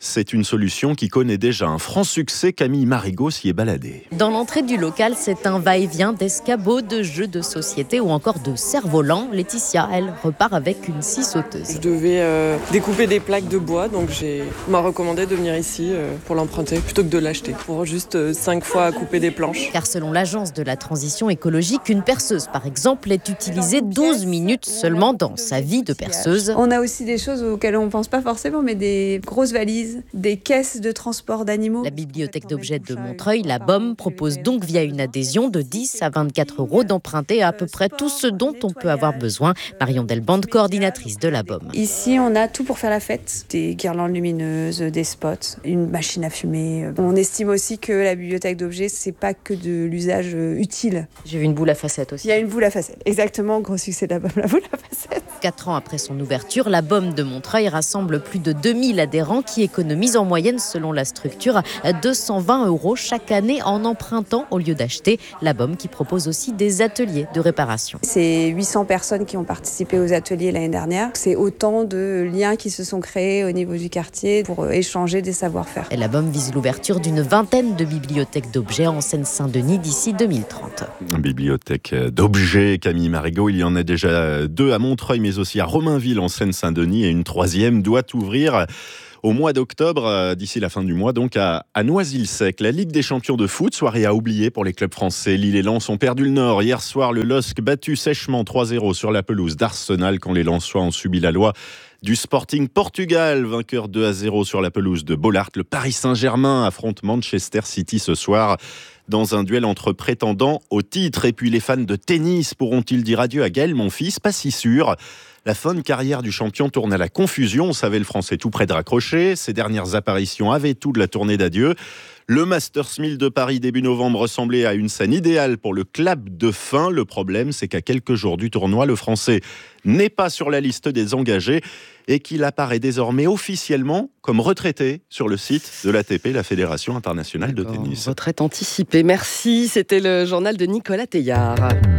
C'est une solution qui connaît déjà un franc succès. Camille Marigot s'y est baladée. Dans l'entrée du local, c'est un va-et-vient d'escabeaux, de jeux de société ou encore de cerfs-volants. Laetitia, elle, repart avec une scie sauteuse. Je devais euh, découper des plaques de bois, donc j'ai... on m'a recommandé de venir ici euh, pour l'emprunter plutôt que de l'acheter, pour juste euh, cinq fois couper des planches. Car selon l'agence de la transition écologique, une perceuse, par exemple, est utilisée douze minutes seulement dans sa vie de perceuse. On a aussi des choses auxquelles on ne pense pas forcément, mais des grosses valises, des caisses de transport d'animaux. La bibliothèque d'objets de Montreuil, la B O M, propose donc via une adhésion de dix à vingt-quatre euros d'emprunter à peu près tout ce dont on peut avoir besoin. Marion Delbande, coordinatrice de la B O M. Ici, on a tout pour faire la fête. Des guirlandes lumineuses, des spots, une machine à fumer. On estime aussi que la bibliothèque d'objets, c'est pas que de l'usage utile. J'ai vu une boule à facettes aussi. Il y a une boule à facettes. Exactement, gros succès de la B O M, la boule à facettes. Quatre ans après son ouverture, la B O M de Montreuil rassemble plus de deux mille adhérents qui économisent en moyenne, selon la structure, deux cent vingt euros chaque année en empruntant au lieu d'acheter. La B O M qui propose aussi des ateliers de réparation. C'est huit cents personnes qui ont participé aux ateliers l'année dernière. C'est autant de liens qui se sont créés au niveau du quartier pour échanger des savoir-faire. Et la B O M vise l'ouverture d'une vingtaine de bibliothèques d'objets en Seine-Saint-Denis d'ici deux mille trente. Une bibliothèque d'objets, Camille Marigot. Il y en a déjà deux à Montreuil, mais aussi à Romainville en Seine-Saint-Denis, et une troisième doit ouvrir au mois d'octobre, d'ici la fin du mois, donc à, à Noisy-le-Sec. La Ligue des champions de foot, soirée à oublier pour les clubs français. Lille et Lens ont perdu le Nord. Hier soir, le L O S C battu sèchement trois zéro sur la pelouse d'Arsenal quand les Lensois ont subi la loi du Sporting Portugal, vainqueur deux à zéro sur la pelouse de Bollaert. Le Paris Saint-Germain affronte Manchester City ce soir dans un duel entre prétendants au titre. Et puis les fans de tennis pourront-ils dire adieu à Gaël Monfils ? Pas si sûr. La fin de carrière du champion tourne à la confusion. On savait le Français tout près de raccrocher. Ses dernières apparitions avaient tout de la tournée d'adieu. Le Masters mille de Paris début novembre ressemblait à une scène idéale pour le clap de fin. Le problème, c'est qu'à quelques jours du tournoi, le Français n'est pas sur la liste des engagés et qu'il apparaît désormais officiellement comme retraité sur le site de l'A T P, la Fédération internationale de tennis. Retraite anticipée. Merci. C'était le journal de Nicolas Teillard.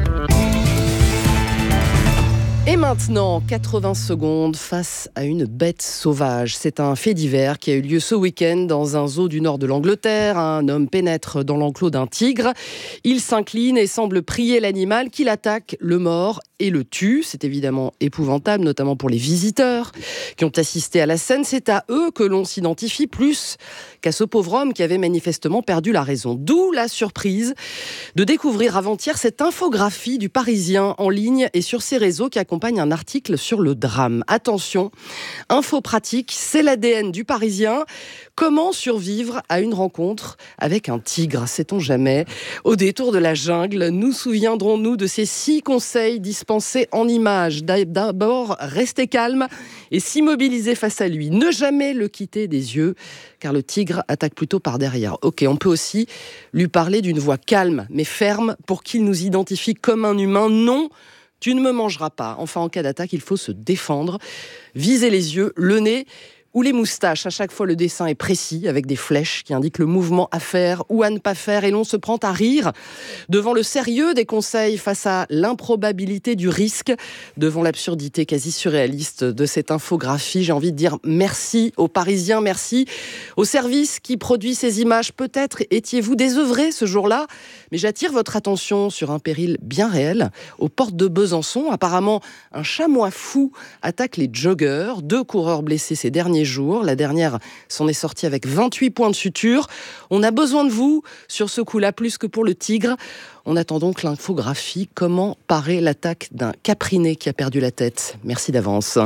Et maintenant, quatre-vingts secondes face à une bête sauvage. C'est un fait divers qui a eu lieu ce week-end dans un zoo du nord de l'Angleterre. Un homme pénètre dans l'enclos d'un tigre. Il s'incline et semble prier l'animal qui l'attaque, le mord et le tue. C'est évidemment épouvantable, notamment pour les visiteurs qui ont assisté à la scène. C'est à eux que l'on s'identifie plus qu'à ce pauvre homme qui avait manifestement perdu la raison. D'où la surprise de découvrir avant-hier cette infographie du Parisien en ligne et sur ses réseaux qui accompagne un article sur le drame. Attention, info pratique, c'est l'A D N du Parisien. Comment survivre à une rencontre avec un tigre, sait-on jamais ? Au détour de la jungle, nous souviendrons-nous de ces six conseils dispensés en images. D'abord, rester calme et s'immobiliser face à lui. Ne jamais le quitter des yeux, car le tigre attaque plutôt par derrière. Ok, on peut aussi lui parler d'une voix calme, mais ferme, pour qu'il nous identifie comme un humain. Non, tu ne me mangeras pas. Enfin, en cas d'attaque, il faut se défendre. Viser les yeux, le nez ou les moustaches. À chaque fois, le dessin est précis, avec des flèches qui indiquent le mouvement à faire ou à ne pas faire. Et l'on se prend à rire devant le sérieux des conseils face à l'improbabilité du risque, devant l'absurdité quasi surréaliste de cette infographie. J'ai envie de dire merci aux Parisiens, merci au service qui produit ces images. Peut-être étiez-vous désœuvré ce jour-là, mais j'attire votre attention sur un péril bien réel. Aux portes de Besançon, apparemment, un chamois fou attaque les joggeurs. Deux coureurs blessés ces derniers jours. La dernière s'en est sortie avec vingt-huit points de suture. On a besoin de vous sur ce coup-là, plus que pour le tigre. On attend donc l'infographie. Comment parer l'attaque d'un capriné qui a perdu la tête ? Merci d'avance.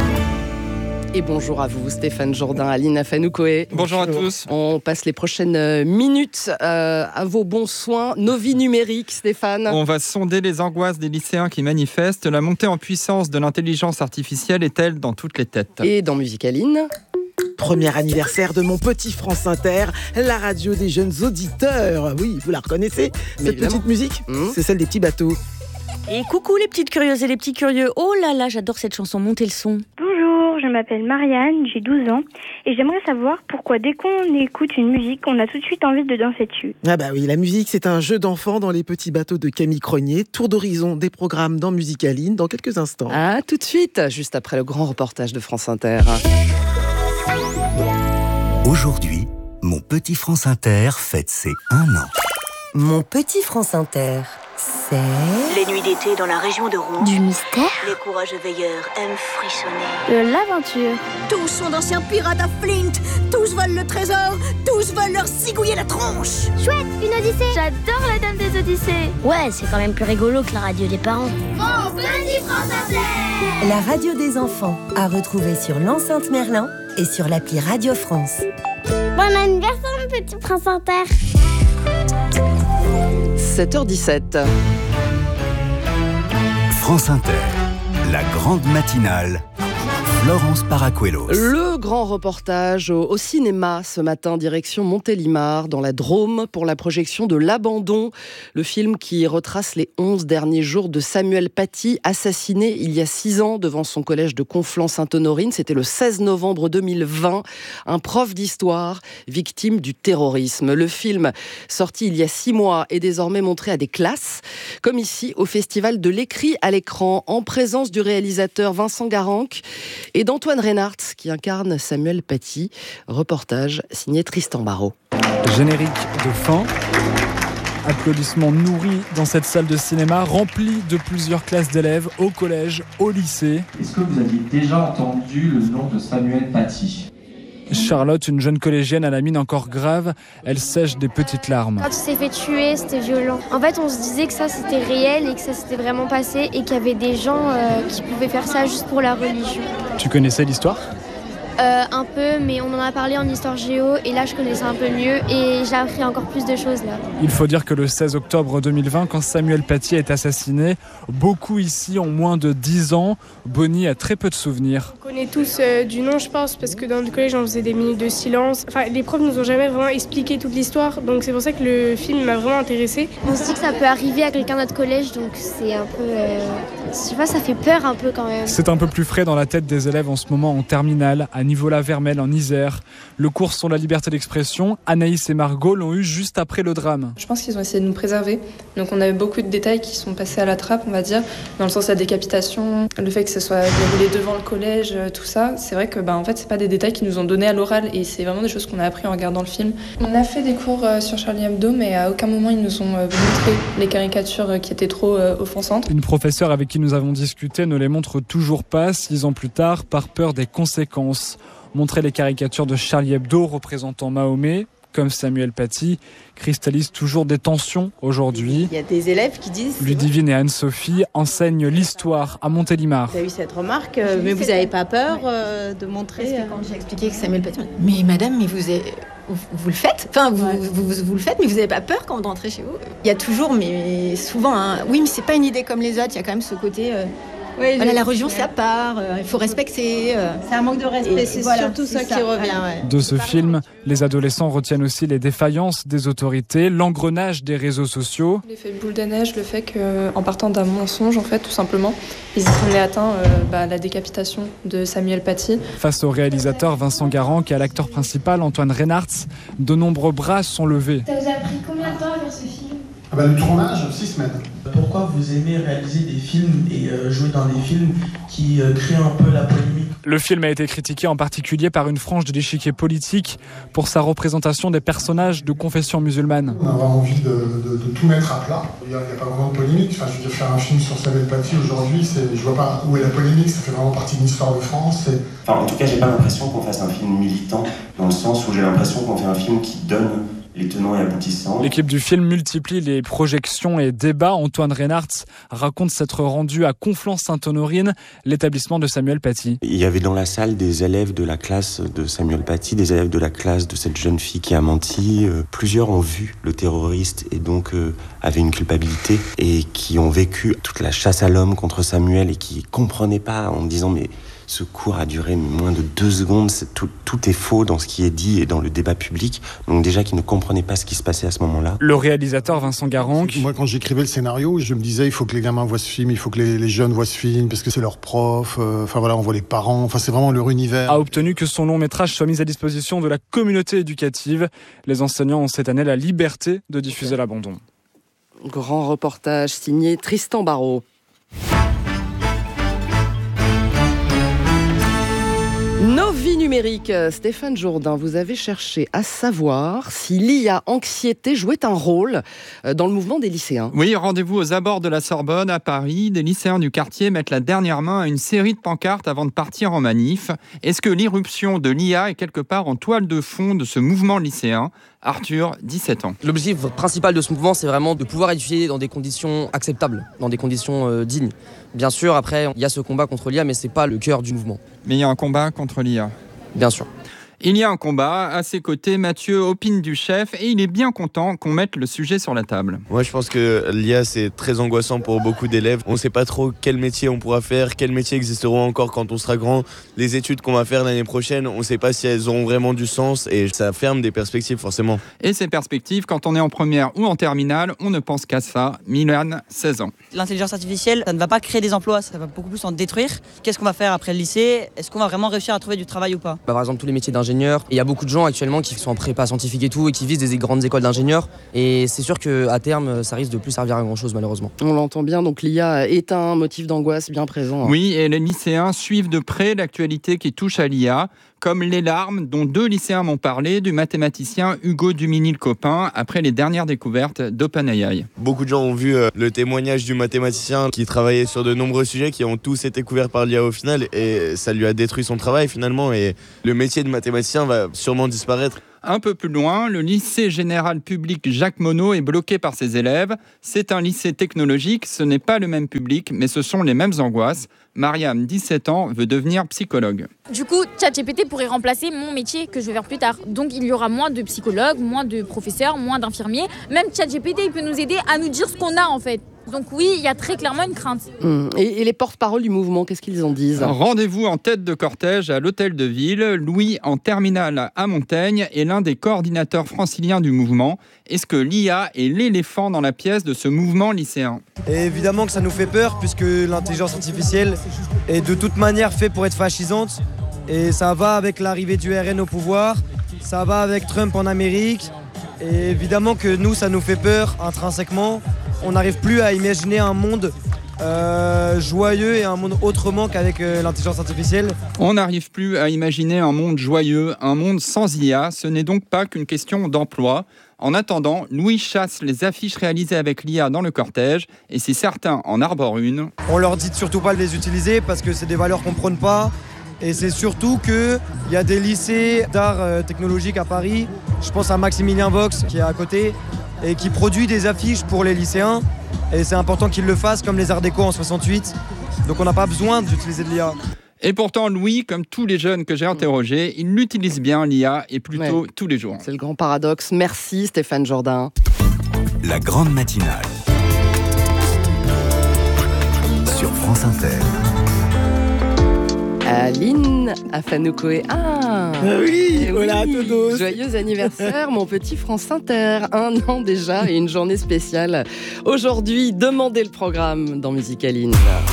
Et bonjour à vous, Stéphane Jourdain, Aline Afanoukoé. Bonjour à tous. On passe les prochaines minutes euh, à vos bons soins. Nos vies numériques, Stéphane. On va sonder les angoisses des lycéens qui manifestent. La montée en puissance de l'intelligence artificielle est-elle dans toutes les têtes ? Et dans Musicaline ? Premier anniversaire de mon petit France Inter, la radio des jeunes auditeurs. Oui, vous la reconnaissez ? Mais cette évidemment. petite musique, mmh. c'est celle des petits bateaux. Et coucou les petites curieuses et les petits curieux. Oh là là, j'adore cette chanson, montez le son. Bonjour, je m'appelle Marianne, j'ai douze ans et j'aimerais savoir pourquoi dès qu'on écoute une musique, on a tout de suite envie de danser dessus. Ah bah oui, la musique c'est un jeu d'enfants dans les petits bateaux de Camille Cronier. Tour d'horizon des programmes dans Musicaline dans quelques instants. Ah, tout de suite, juste après le grand reportage de France Inter. Aujourd'hui, mon petit France Inter fête ses un an. Mon petit France Inter, c'est... Les nuits d'été dans la région de Rouen. Du mystère. Les courageux veilleurs aiment frissonner. De l'aventure. Tous sont d'anciens pirates à Flint. Tous veulent le trésor. Tous veulent leur cigouiller la tronche. Chouette, une odyssée. J'adore la Dame des Odyssées. Ouais, c'est quand même plus rigolo que la radio des parents. Mon petit France Inter. La radio des enfants, à retrouver sur l'enceinte Merlin et sur l'appli Radio France. Bon anniversaire, mon petit Prince Inter. sept heures dix-sept. France Inter, la grande matinale. Florence Paracuelos. Le grand reportage au, au cinéma ce matin, direction Montélimar, dans la Drôme, pour la projection de L'Abandon, le film qui retrace les onze derniers jours de Samuel Paty, assassiné il y a six ans devant son collège de Conflans-Sainte-Honorine. C'était le seize novembre deux mille vingt, un prof d'histoire victime du terrorisme. Le film, sorti il y a six mois, est désormais montré à des classes, comme ici au Festival de l'écrit à l'écran, en présence du réalisateur Vincent Garanque et d'Antoine Reynards, qui incarne Samuel Paty. Reportage signé Tristan Barraud. Générique de fin. Applaudissements nourris dans cette salle de cinéma remplie de plusieurs classes d'élèves au collège, au lycée. Est-ce que vous aviez déjà entendu le nom de Samuel Paty ? Charlotte, une jeune collégienne à la mine encore grave, elle sèche des petites larmes. Quand il s'est fait tuer, c'était violent. En fait, on se disait que ça c'était réel et que ça s'était vraiment passé et qu'il y avait des gens euh, qui pouvaient faire ça juste pour la religion. Tu connaissais l'histoire ? Euh, un peu, mais on en a parlé en histoire géo et là je connaissais un peu mieux et j'ai appris encore plus de choses là. Il faut dire que le seize octobre deux mille vingt, quand Samuel Paty est assassiné, beaucoup ici ont moins de dix ans. Bonnie a très peu de souvenirs. On connaît tous euh, du nom, je pense, parce que dans le collège on faisait des minutes de silence. Enfin, les profs nous ont jamais vraiment expliqué toute l'histoire, donc c'est pour ça que le film m'a vraiment intéressée. On se dit que ça peut arriver à quelqu'un de notre collège, donc c'est un peu... Euh... Je sais pas, ça fait peur un peu quand même. C'est un peu plus frais dans la tête des élèves en ce moment en terminale, à Nivola-Vermel en Isère. Le cours sur la liberté d'expression, Anaïs et Margot l'ont eu juste après le drame. Je pense qu'ils ont essayé de nous préserver. Donc on avait beaucoup de détails qui sont passés à la trappe, on va dire, dans le sens de la décapitation, le fait que ce soit déroulé devant le collège, tout ça. C'est vrai que bah, en fait, c'est pas des détails qu'ils nous ont donnés à l'oral et c'est vraiment des choses qu'on a appris en regardant le film. On a fait des cours sur Charlie Hebdo, mais à aucun moment ils nous ont montré les caricatures qui étaient trop offensantes. Une professeure avec qui nous avons discuté ne les montre toujours pas, six ans plus tard, par peur des conséquences. Montrer les caricatures de Charlie Hebdo représentant Mahomet, comme Samuel Paty, cristallise toujours des tensions aujourd'hui. Il y a des élèves qui disent... Ludivine et Anne-Sophie enseignent l'histoire à Montélimar. Vous avez eu cette remarque, euh, mais vous n'avez pas peur euh, de montrer... Parce que quand j'ai expliqué que Samuel Paty... Mais madame, mais vous êtes... Vous, vous le faites, enfin vous, ouais. vous, vous, vous le faites, mais vous n'avez pas peur quand vous rentrez chez vous. Il y a toujours, mais souvent, hein, oui, mais c'est pas une idée comme les autres. Il y a quand même ce côté, euh, oui, voilà, la religion c'est à part, euh, il faut respecter. Euh, c'est un manque de respect, c'est voilà, surtout ça, ça qui revient. Ouais. De ce film, les adolescents retiennent aussi les défaillances des autorités, l'engrenage des réseaux sociaux. L'effet boule de neige, le fait qu'en partant d'un mensonge, en fait, tout simplement, ils ont atteint euh, bah, la décapitation de Samuel Paty. Face au réalisateur Vincent Garanque et à l'acteur principal Antoine Reynards, de nombreux bras sont levés. Ça vous a pris combien de temps à faire ce film ? Ah bah, le tournage, six semaines. Pourquoi vous aimez réaliser des films et euh, jouer dans des films qui euh, créent un peu la polémique ? Le film a été critiqué en particulier par une frange de l'échiquier politique pour sa représentation des personnages de confession musulmane. On a envie de, de, de tout mettre à plat. Il n'y a, a pas vraiment de polémique. Enfin, je veux dire, faire un film sur Samuel Paty aujourd'hui, c'est, je vois pas où est la polémique. Ça fait vraiment partie de l'histoire de France. Et... Enfin, en tout cas, j'ai pas l'impression qu'on fasse un film militant, dans le sens où j'ai l'impression qu'on fait un film qui donne les tenants et aboutissants. L'équipe du film multiplie les projections et débats. Antoine Reynards raconte s'être rendu à Conflans-Sainte-Honorine, l'établissement de Samuel Paty. Il y avait dans la salle des élèves de la classe de Samuel Paty, des élèves de la classe de cette jeune fille qui a menti. Euh, plusieurs ont vu le terroriste et donc euh, avaient une culpabilité et qui ont vécu toute la chasse à l'homme contre Samuel et qui comprenaient pas en disant mais ce cours a duré moins de deux secondes, c'est tout, tout est faux dans ce qui est dit et dans le débat public. Donc déjà qu'ils ne comprenaient pas ce qui se passait à ce moment-là. Le réalisateur Vincent Garanque. Moi quand j'écrivais le scénario, je me disais il faut que les gamins voient ce film, il faut que les, les jeunes voient ce film, parce que c'est leur prof, euh, enfin voilà, on voit les parents, enfin c'est vraiment leur univers. A obtenu que son long métrage soit mis à disposition de la communauté éducative. Les enseignants ont cette année la liberté de diffuser L'Abandon. Grand reportage signé Tristan Barraud. Nos vies Vie numérique, Stéphane Jourdain, vous avez cherché à savoir si l'I A anxiété jouait un rôle dans le mouvement des lycéens. Oui, rendez-vous aux abords de la Sorbonne à Paris. Des lycéens du quartier mettent la dernière main à une série de pancartes avant de partir en manif. Est-ce que l'irruption de l'I A est quelque part en toile de fond de ce mouvement lycéen ? Arthur, dix-sept ans. L'objectif principal de ce mouvement, c'est vraiment de pouvoir étudier dans des conditions acceptables, dans des conditions euh, dignes. Bien sûr, après, il y a ce combat contre l'I A, mais ce n'est pas le cœur du mouvement. Mais il y a un combat contre l'I A. Bien sûr. Il y a un combat. À ses côtés, Mathieu opine du chef et il est bien content qu'on mette le sujet sur la table. Moi, je pense que l'I A, c'est très angoissant pour beaucoup d'élèves. On ne sait pas trop quel métier on pourra faire, quels métiers existeront encore quand on sera grand. Les études qu'on va faire l'année prochaine, on ne sait pas si elles auront vraiment du sens et ça ferme des perspectives forcément. Et ces perspectives, quand on est en première ou en terminale, on ne pense qu'à ça. Milan, seize ans. L'intelligence artificielle, ça ne va pas créer des emplois, ça va beaucoup plus en détruire. Qu'est-ce qu'on va faire après le lycée ? Est-ce qu'on va vraiment réussir à trouver du travail ou pas ? Bah, par exemple, tous les métiers d'ingénieur. Il y a beaucoup de gens actuellement qui sont en prépa scientifique et tout et qui visent des grandes écoles d'ingénieurs. Et c'est sûr qu'à terme, ça risque de plus servir à grand chose malheureusement. On l'entend bien, donc l'I A est un motif d'angoisse bien présent. Oui, et les lycéens suivent de près l'actualité qui touche à l'I A, comme les larmes dont deux lycéens m'ont parlé du mathématicien Hugo Duminil-Copin après les dernières découvertes d'OpenAI. Beaucoup de gens ont vu euh, le témoignage du mathématicien qui travaillait sur de nombreux sujets qui ont tous été couverts par l'I A au final et ça lui a détruit son travail finalement et le métier de mathématicien va sûrement disparaître. Un peu plus loin, le lycée général public Jacques Monod est bloqué par ses élèves. C'est un lycée technologique, ce n'est pas le même public, mais ce sont les mêmes angoisses. Mariam, dix-sept ans, veut devenir psychologue. Du coup, ChatGPT pourrait remplacer mon métier que je vais faire plus tard. Donc il y aura moins de psychologues, moins de professeurs, moins d'infirmiers. Même ChatGPT, il peut nous aider à nous dire ce qu'on a en fait. Donc oui, il y a très clairement une crainte. Mmh. Et, et les porte-paroles du mouvement, qu'est-ce qu'ils en disent ? Rendez-vous en tête de cortège à l'hôtel de ville. Louis, en terminale à Montaigne, est l'un des coordinateurs franciliens du mouvement. Est-ce que l'I A est l'éléphant dans la pièce de ce mouvement lycéen ? Et évidemment que ça nous fait peur, puisque l'intelligence artificielle est de toute manière faite pour être fascisante. Et ça va avec l'arrivée du R N au pouvoir, ça va avec Trump en Amérique. Et évidemment que nous, ça nous fait peur intrinsèquement. On n'arrive plus à imaginer un monde euh, joyeux et un monde autrement qu'avec euh, l'intelligence artificielle. On n'arrive plus à imaginer un monde joyeux, un monde sans I A. Ce n'est donc pas qu'une question d'emploi. En attendant, Louis chasse les affiches réalisées avec l'I A dans le cortège. Et si certains en arborent une... On leur dit surtout pas de les utiliser parce que c'est des valeurs qu'on prône pas. Et c'est surtout qu'il y a des lycées d'art euh, technologique à Paris. Je pense à Maximilien Vox qui est à côté et qui produit des affiches pour les lycéens. Et c'est important qu'ils le fassent comme les Arts Déco en soixante-huit. Donc on n'a pas besoin d'utiliser de l'I A. Et pourtant, Louis, comme tous les jeunes que j'ai interrogés, il l'utilise bien, l'I A, et plutôt ouais. tous les jours. C'est le grand paradoxe. Merci Stéphane Jourdain. La grande matinale sur France Inter. Aline Afanoukoé. Ah oui, eh voilà, oui. todos. Joyeux anniversaire, mon petit France Inter. Un an déjà et une journée spéciale. Aujourd'hui, demandez le programme dans Musicaline.